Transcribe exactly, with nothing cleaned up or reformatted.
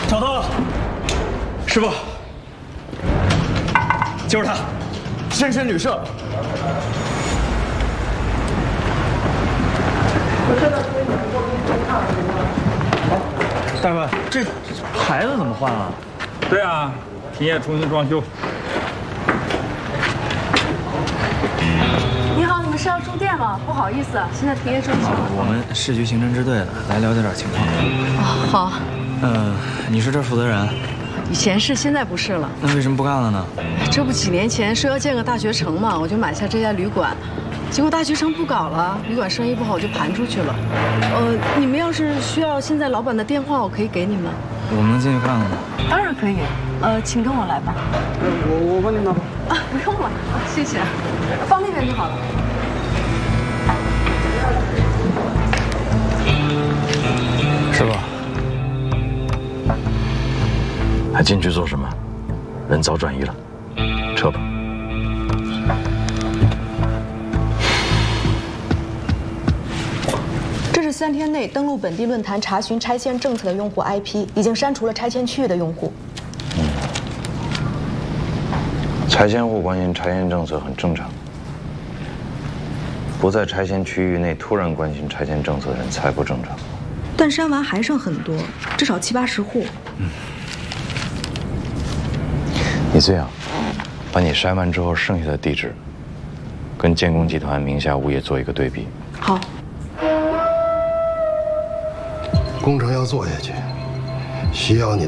找到了，师傅，就是他，深深旅社。大哥，这牌子怎么换了？ 对啊，停业重新装修。 你好，你们是要住店吗？不好意思，现在停业中心。 我们市局刑侦支队的，来了解点情况。 哦，好。 嗯，你是这负责人？ 以前是，现在不是了。 那为什么不干了呢？ 这不几年前说要建个大学城嘛，我就买下这家旅馆。结果大学城不搞了，旅馆生意不好，我就盘出去了。呃，你们要是需要现在老板的电话，我可以给你们。 我们能进去看看吗？ 当然可以。呃，请跟我来吧。 我我帮你拿吧。 啊，不用了，谢谢。放那边就好了。 师傅，还进去做什么？人早转移了，撤吧。 这是三天内登录本地论坛查询拆迁政策的用户 I P， 已经删除了拆迁区域的用户。 嗯，拆迁户关心拆迁政策很正常，不在拆迁区域内突然关心拆迁政策的人才不正常。 但删完还剩很多，至少七八十户。 嗯，你这样，把你删完之后剩下的地址，跟建工集团名下物业做一个对比。 好。 工程要做下去，需要你